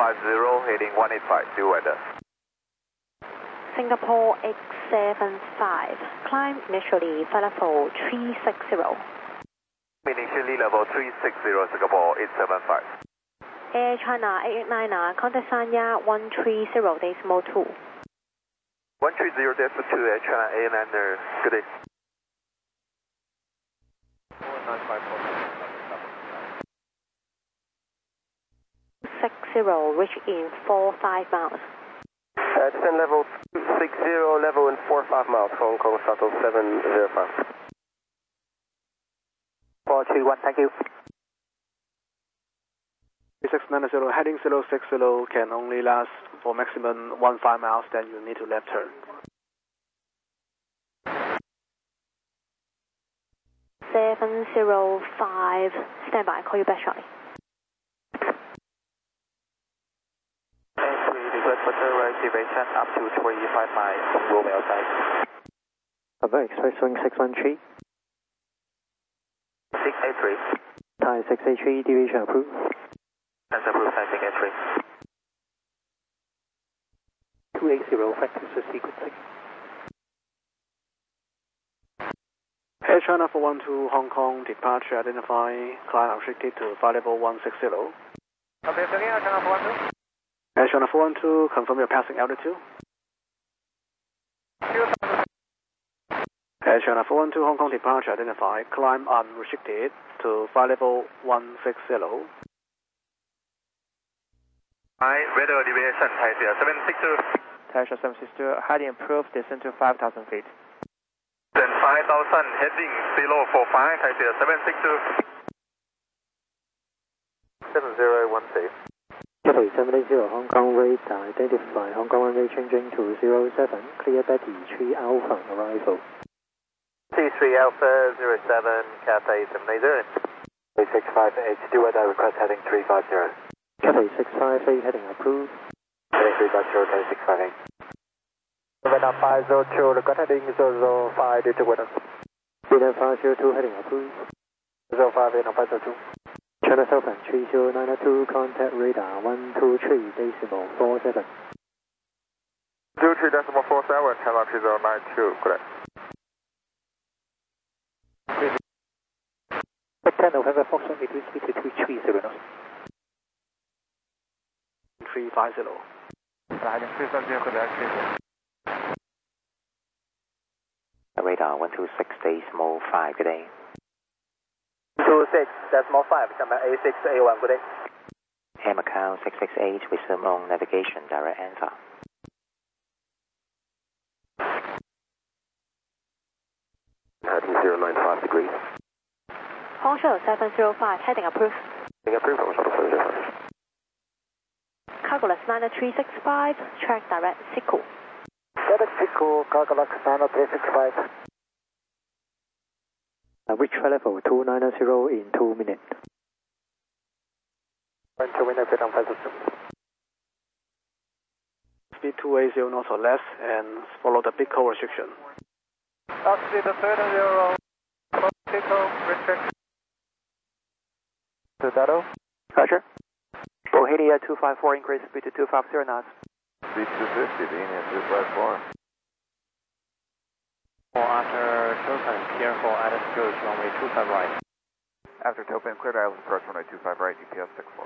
heading 185, due weather. Singapore X75, climb initially flight level 360. Initially level 360, Singapore 875. Air China 889er, contact Sanya 130.2. 130.2, Air China 889er, good day. 60, reach in 45 miles. Descend level 260, level in 45 miles, Hong Kong shuttle 705. 421, thank you. 3690 heading 060 can only last for maximum 15 miles, then you need to left turn. $705, stand by, call you back shortly. Request for reservation up to 25 miles, Romeo side. Bravo Express Wing 613. 683. Thai 683, deviation approved. That's approved, Thai 683. 280, factors sequencing. Air China 412 Hong Kong, departure identify, climb restricted to flight level 160. Okay, again, Air China 412. Air China 412, confirm your passing altitude. Air China 412 Hong Kong, departure identify, climb unrestricted to flight level 160. Weather deviation, Taisha 762. Taisha 762, heading approved, descend to 5,000 feet. Then 5,000, heading 045, Taisha 762. 7013. Cathay 780 Hong Kong radar identify, Hong Kong runway changing to 07, clear Betty 3 Alpha arrival. T3 Alpha 07, Cathay 780. 365H, do weather request heading 350. Cathay 658 heading approved. Heading 350, Cathay 658. Vietnam 502, request heading 005 due to weather. Vietnam 502 heading approved. 05 Vietnam 502. China Southern 3092, contact radar 123.47. 23.47, China 3092, correct. 10 November Foxtrot, reduce speed to 330 knots. 350. Heading 350, good day. Radar 126, decimal 5, good day. 26, decimal 5, come A6, A1, good day. Air Macau 668, resume on navigation, direct answer. Heading 095 degrees. Hong Shuttle 705, heading approved. Heading approved, Hong Shuttle 705. Cargolux 90365, track direct, Siku. Direct Siku, Cargolux 90365. Reach flight level 290 in 2 minutes. 2 minutes, Vietnam 502. Speed 280 knots or less and follow the big code restriction. Speed 30, big code restriction. Dado. Roger. Bohemia 254, increase speed to 250 knots. Speed 250, Bohemia 254. After Topan, clear for altitude runway 25 right. After Topan, cleared island approach runway 25 right, GPS 64.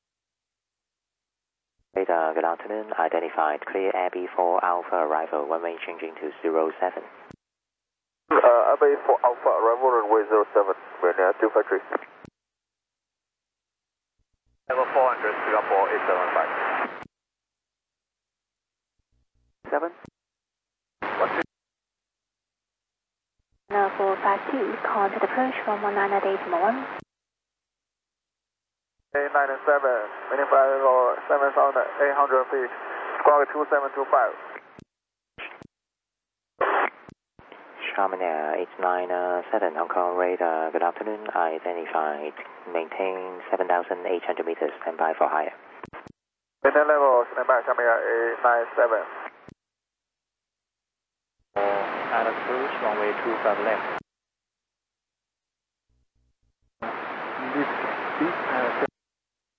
Radar, good afternoon. Identified, clear Abbey 4 Alpha arrival, runway changing to 07. Abbey 4 Alpha arrival runway 07, Vienna 253. Level 400, Singapore 875. 7. Level 52, contact approach from 198.1. 897, meaning flight level 7,800 feet, squawk 2725. Charmin Air 897 Hong Kong radar, good afternoon. Identified, maintain 7,800 meters, stand by for higher. Maintain level, stand by, Charmin Air 897. Altitude runway 25 left.